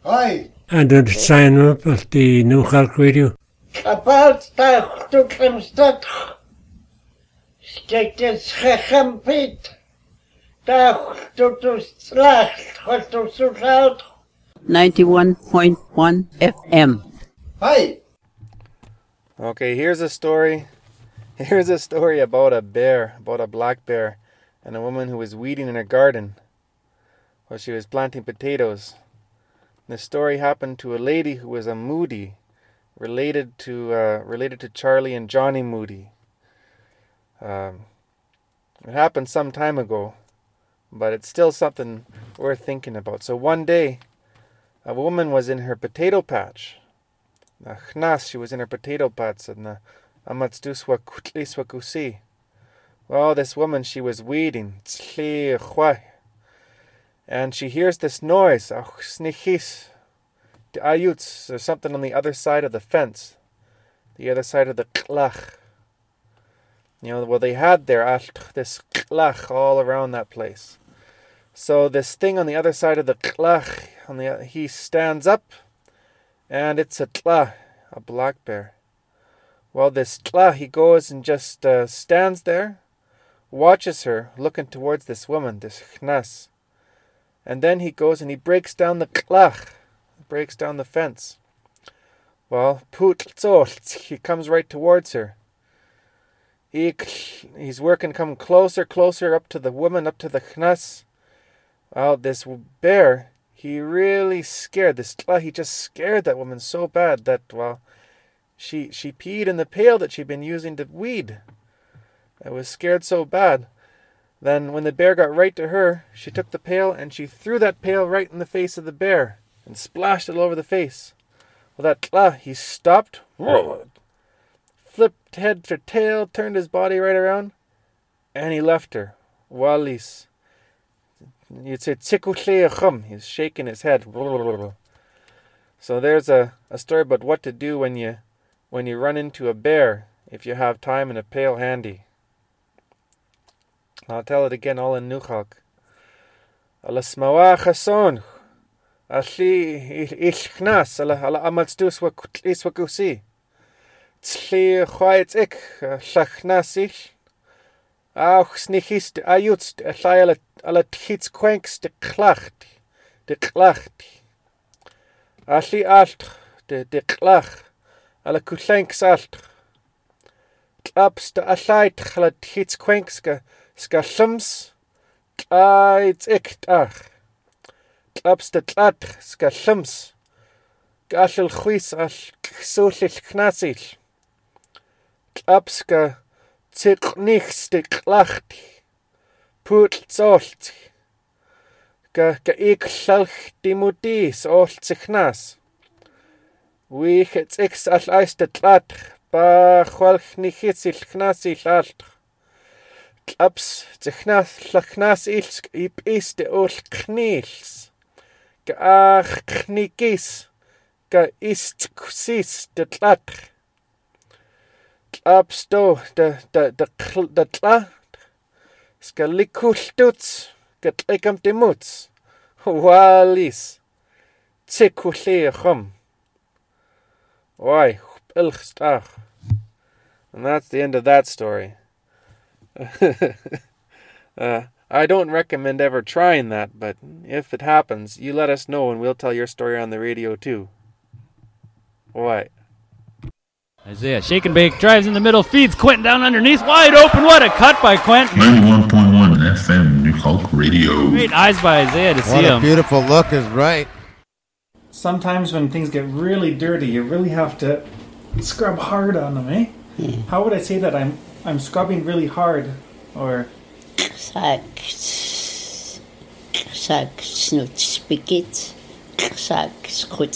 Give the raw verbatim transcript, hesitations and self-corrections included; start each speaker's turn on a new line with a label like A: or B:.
A: Hi.
B: And did sign up at the New Halk Radio.
A: About that to Klemstad. Steekt het gekampiet. Daar to to slacht. Wat to so loud.
C: ninety-one point one F M.
A: Hi.
D: Okay, here's a story. Here's a story about a bear, about a black bear, and a woman who was weeding in her garden while she was planting potatoes. The story happened to a lady who was a Moody, related to uh, related to Charlie and Johnny Moody. Um, it happened some time ago, but it's still something worth thinking about. So one day, a woman was in her potato patch. Na chnas, she was in her potato patch, and na amatstuswa kutliswa kusi. Well, this woman, she was weeding, and she hears this noise, ach snichis, the ayuts, there's something on the other side of the fence, the other side of the klach. You know, well, they had there this klach all around that place. So this thing on the other side of the klach, on the he stands up, and it's a tla, a black bear. Well, this tla, he goes and just uh, stands there, watches her, looking towards this woman, this chnas. And then he goes and he breaks down the klach, breaks down the fence. Well, put he comes right towards her. He, he's working, come closer, closer up to the woman, up to the chnas. Well, this bear, he really scared this. He just scared that woman so bad that, well, she she peed in the pail that she'd been using to weed. I was scared so bad. Then when the bear got right to her, she took the pail and she threw that pail right in the face of the bear and splashed it all over the face. Well, that tla, he stopped, flipped head to tail, turned his body right around, and he left her. Wallis. You'd say tzikuchleachum. He's shaking his head. So there's a, a story about what to do when you when you run into a bear if you have time and a pail handy. I'll tell it again all in Nuchalk. Alasmawa chason. Ashli ichnas ala ala amatstus wa kutlis wa kusi. Tzli chwait ik shachnas Auch snichist ayutst allai ala ala tchits kwenks de klacht. De klacht. Alli alt de de klach. Ala kulenks alt. Klaps de allai ala tchits kwenks ska ska slums. Klaits ik ach. Klaps de klat ska slums. Gashel chwis al sochlich knasil. Klaps ska Tzich nichts de klacht. Put zolt. Ga ga ik salch di mudis olt zich nas. Wie het ik al eis de tlat. Ba chwalch nichitsil knasil alt. Klaps zich nas lachnas ilsk ip is de ol knils. Ga ach knikis. Ga ist kusis de tlat. Klaps do de de de de tla ska likultuts get ekam de muts walis tsekulechum oi ilgstag. And that's the end of that story. uh, I don't recommend ever trying that, but if it happens, you let us know and we'll tell your story on the radio too. What?
E: Isaiah, shake and bake, drives in the middle, feeds Quentin down underneath, wide open, what a cut by Quentin.
F: ninety-one point one F M, New Halk Radio.
E: Great eyes by Isaiah to
G: what
E: see him.
G: What a beautiful look is right.
H: Sometimes when things get really dirty, you really have to scrub hard on them, eh?
C: Yeah.
H: How would I say that? I'm I'm scrubbing really hard, or...
C: Sak, sak, snoot, spikit, sak, skut,